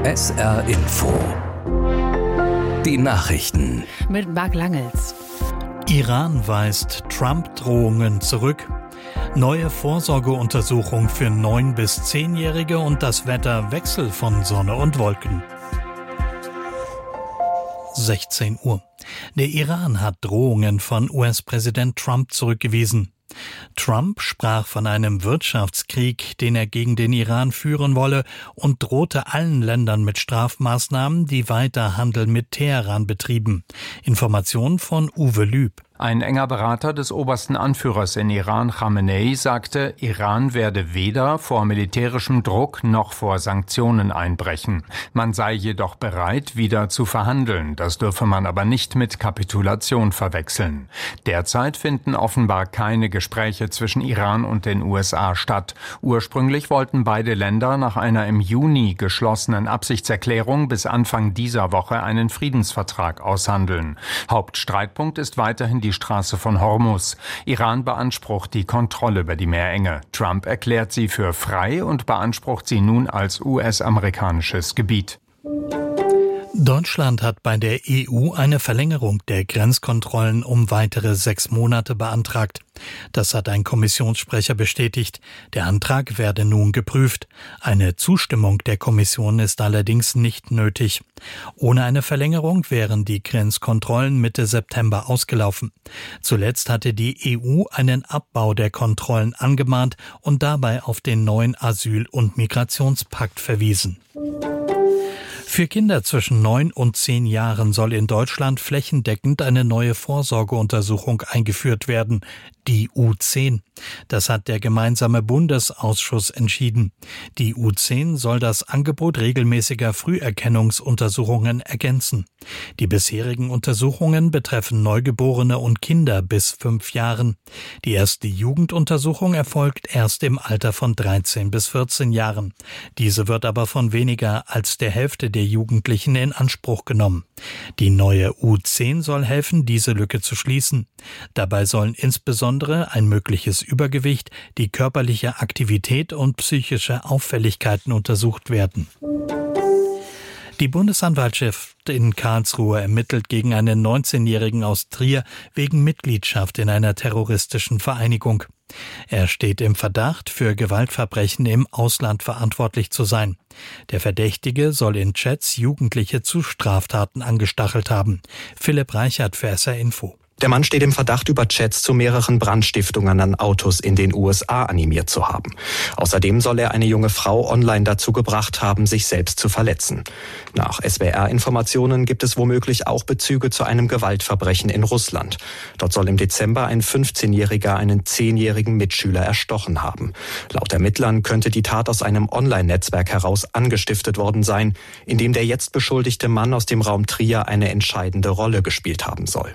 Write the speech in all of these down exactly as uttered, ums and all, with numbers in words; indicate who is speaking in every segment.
Speaker 1: S R Info. Die Nachrichten.
Speaker 2: Mit Marc Langels.
Speaker 3: Iran weist Trump-Drohungen zurück. Neue Vorsorgeuntersuchung für neun- bis zehnjährige und das Wetter Wechsel von Sonne und Wolken. sechzehn Uhr. Der Iran hat Drohungen von U S-Präsident Trump zurückgewiesen. Trump sprach von einem Wirtschaftskrieg, den er gegen den Iran führen wolle, und drohte allen Ländern mit Strafmaßnahmen, die weiter Handel mit Teheran betrieben. Informationen von Uwe Lüb.
Speaker 4: Ein enger Berater des obersten Anführers in Iran, Khamenei, sagte, Iran werde weder vor militärischem Druck noch vor Sanktionen einbrechen. Man sei jedoch bereit, wieder zu verhandeln. Das dürfe man aber nicht mit Kapitulation verwechseln. Derzeit finden offenbar keine Gespräche zwischen Iran und den U S A statt. Ursprünglich wollten beide Länder nach einer im Juni geschlossenen Absichtserklärung bis Anfang dieser Woche einen Friedensvertrag aushandeln. Hauptstreitpunkt ist weiterhin die die Straße von Hormuz. Iran beansprucht die Kontrolle über die Meerenge. Trump erklärt sie für frei und beansprucht sie nun als U S-amerikanisches Gebiet.
Speaker 3: Deutschland hat bei der E U eine Verlängerung der Grenzkontrollen um weitere sechs Monate beantragt. Das hat ein Kommissionssprecher bestätigt. Der Antrag werde nun geprüft. Eine Zustimmung der Kommission ist allerdings nicht nötig. Ohne eine Verlängerung wären die Grenzkontrollen Mitte September ausgelaufen. Zuletzt hatte die E U einen Abbau der Kontrollen angemahnt und dabei auf den neuen Asyl- und Migrationspakt verwiesen. Für Kinder zwischen neun und zehn Jahren soll in Deutschland flächendeckend eine neue Vorsorgeuntersuchung eingeführt werden, die U zehn. Das hat der gemeinsame Bundesausschuss entschieden. Die U zehn soll das Angebot regelmäßiger Früherkennungsuntersuchungen ergänzen. Die bisherigen Untersuchungen betreffen Neugeborene und Kinder bis fünf Jahren. Die erste Jugenduntersuchung erfolgt erst im Alter von dreizehn bis vierzehn Jahren. Diese wird aber von weniger als der Hälfte der Jugendlichen in Anspruch genommen. Die neue U zehn soll helfen, diese Lücke zu schließen. Dabei sollen insbesondere ein mögliches Übergewicht, die körperliche Aktivität und psychische Auffälligkeiten untersucht werden. Die Bundesanwaltschaft in Karlsruhe ermittelt gegen einen neunzehnjährigen aus Trier wegen Mitgliedschaft in einer terroristischen Vereinigung. Er steht im Verdacht, für Gewaltverbrechen im Ausland verantwortlich zu sein. Der Verdächtige soll in Chats Jugendliche zu Straftaten angestachelt haben. Philipp Reichert für S R Info.
Speaker 5: Der Mann steht im Verdacht, über Chats zu mehreren Brandstiftungen an Autos in den U S A animiert zu haben. Außerdem soll er eine junge Frau online dazu gebracht haben, sich selbst zu verletzen. Nach S W R-Informationen gibt es womöglich auch Bezüge zu einem Gewaltverbrechen in Russland. Dort soll im Dezember ein fünfzehnjähriger einen zehnjährigen Mitschüler erstochen haben. Laut Ermittlern könnte die Tat aus einem Online-Netzwerk heraus angestiftet worden sein, in dem der jetzt beschuldigte Mann aus dem Raum Trier eine entscheidende Rolle gespielt haben soll.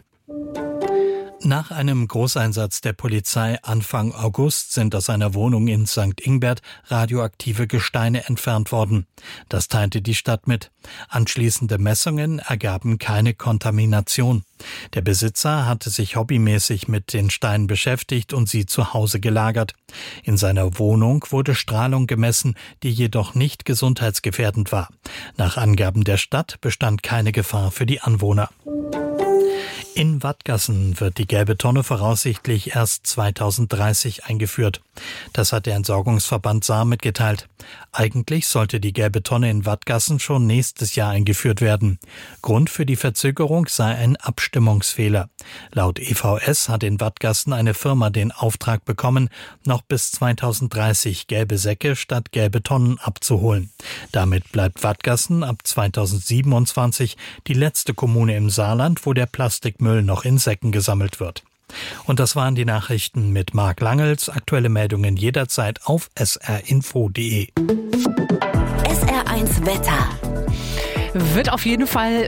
Speaker 3: Nach einem Großeinsatz der Polizei Anfang August sind aus einer Wohnung in Sankt Ingbert radioaktive Gesteine entfernt worden. Das teilte die Stadt mit. Anschließende Messungen ergaben keine Kontamination. Der Besitzer hatte sich hobbymäßig mit den Steinen beschäftigt und sie zu Hause gelagert. In seiner Wohnung wurde Strahlung gemessen, die jedoch nicht gesundheitsgefährdend war. Nach Angaben der Stadt bestand keine Gefahr für die Anwohner. In Wadgassen wird die gelbe Tonne voraussichtlich erst zweitausenddreißig eingeführt. Das hat der Entsorgungsverband Saar mitgeteilt. Eigentlich sollte die gelbe Tonne in Wadgassen schon nächstes Jahr eingeführt werden. Grund für die Verzögerung sei ein Abstimmungsfehler. Laut E V S hat in Wadgassen eine Firma den Auftrag bekommen, noch bis zweitausenddreißig gelbe Säcke statt gelbe Tonnen abzuholen. Damit bleibt Wadgassen ab zweitausendsiebenundzwanzig die letzte Kommune im Saarland, wo der Plastikmüll noch in Säcken gesammelt wird. Und das waren die Nachrichten mit Marc Langels. Aktuelle Meldungen jederzeit auf s r info punkt d e.
Speaker 2: S R eins Wetter. Wird auf jeden Fall